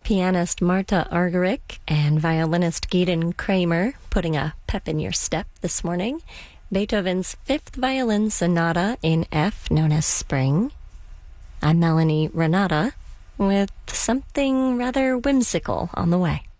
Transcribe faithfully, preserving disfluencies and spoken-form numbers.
pianist Marta Argerich and violinist Gideon Kramer putting a pep in your step this morning. Beethoven's Fifth Violin Sonata in F, known as Spring. I'm Melanie Renata with something rather whimsical on the way.